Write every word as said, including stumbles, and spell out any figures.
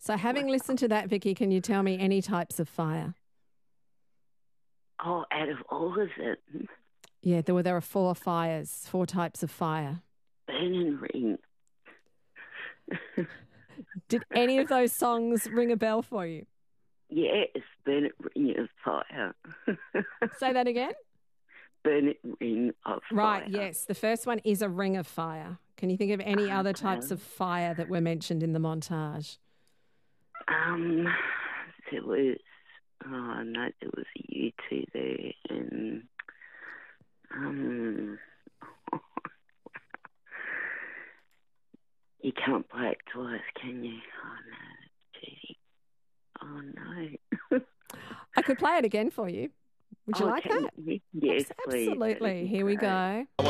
So having listened to that, Vicky, can you tell me any types of fire? Oh, out of all of them, Yeah, there were there are four fires, four types of fire. Burn and Ring. Did any of those songs ring a bell for you? Yes, Burn it, Ring of Fire. Say that again? Burn it, Ring of Fire. Right, yes. The first one is a ring of fire. Can you think of any Ah, other types well. of fire that were mentioned in the montage? Um, there was, oh no, there was a U two there, and um, you can't play it twice, can you? Oh no, cheating. Oh no. I could play it again for you. Would you Oh, like can that? you? Yes, please. Absolutely. Here we go.